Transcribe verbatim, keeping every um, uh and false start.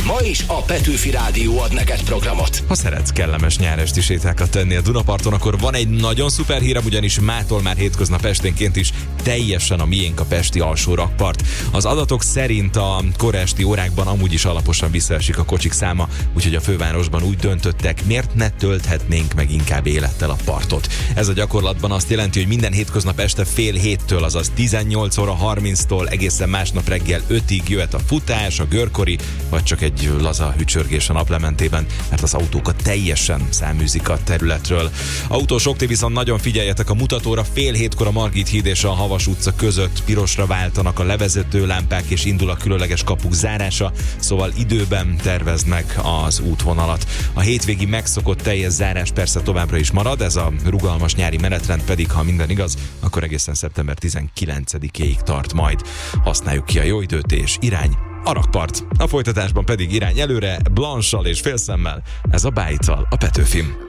Ma is a Petőfi Rádió ad neked programot. Ha szeretsz kellemes nyáresti sétákat tenni a Dunaparton, akkor van egy nagyon szuper hírem, ugyanis mától már hétköznap esténként is teljesen a miénk a pesti alsó rakpart. Az adatok szerint a koresti órákban amúgy is alaposan visszaesik a kocsik száma, úgyhogy a fővárosban úgy döntöttek, miért ne tölthetnénk meg inkább élettel a partot. Ez a gyakorlatban azt jelenti, hogy minden hétköznap este fél héttől, azaz tizennyolc óra harminctól egészen másnap reggel ötig jöhet a futás, a görkori, vagy csak egy laza hücsörgés a naplementében, mert az autókat teljesen száműzik a területről. Autósok, ti viszont nagyon figyeljetek a mutatóra, fél hétkor a Margit híd és a Havas utca között pirosra váltanak a levezető lámpák, és indul a különleges kapuk zárása, szóval időben tervezd meg az útvonalat. A hétvégi megszokott teljes zárás persze továbbra is marad, ez a rugalmas nyári menetrend pedig, ha minden igaz, akkor egészen szeptember tizenkilencedikéig tart majd. Használjuk ki a jó időt és irány a rakpart. A folytatásban pedig irány előre, Blanche-sal és félszemmel, ez a Bájccal a Petőfin.